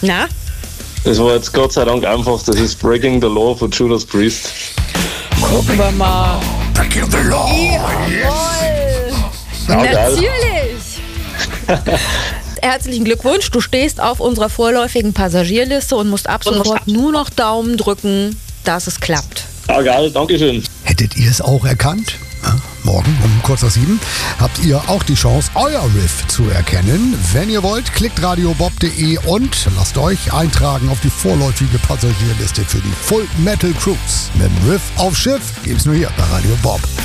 Na? Das war jetzt Gott sei Dank einfach, das ist Breaking the Law von Judas Priest. Gucken wir mal. Breaking the Law. Jawohl! Ja, geil. Natürlich! Herzlichen Glückwunsch, du stehst auf unserer vorläufigen Passagierliste und musst ab sofort nur noch Daumen drücken, dass es klappt. Ja, geil, dankeschön. Hättet ihr es auch erkannt? Ja, morgen um kurz nach 7 habt ihr auch die Chance, euer Riff zu erkennen. Wenn ihr wollt, klickt radiobob.de und lasst euch eintragen auf die vorläufige Passagierliste für die Full Metal Cruise. Mit dem Riff auf Schiff gibt's nur hier bei Radio Bob.